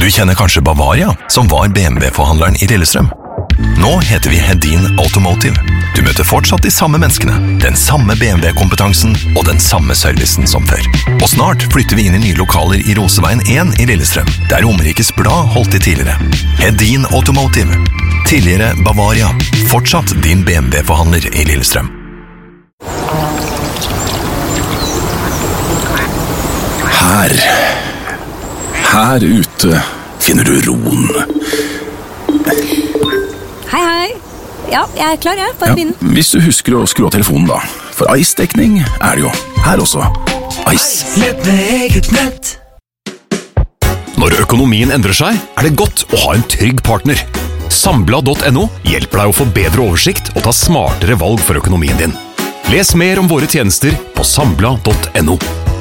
Du kjenner kanskje Bavaria, som var BMW-forhandleren i Lillestrøm. Nå heter vi Hedin Automotive. Du møter fortsatt de samme menneskene, den samme BMW-kompetansen og den samme servicen som før. Og snart flytter vi inn i nye lokaler i Roseveien 1 i Lillestrøm, der Romerikes Blad holdt til tidligere. Hedin Automotive. Tidligere Bavaria. Fortsatt din BMW-forhandler i Lillestrøm. Her ute finner du roen. Hei. Ja, jeg er klar, jeg. Bare begynn. Hvis du husker å skru av telefonen da. For Ice-dekning er det jo. Her også. Ice. Nett med eget nett. Når økonomien endrer seg, er det godt å ha en trygg partner. Sambla.no hjelper deg å få bedre oversikt og ta smartere valg for økonomien din. Les mer om våre tjenester på sambla.no.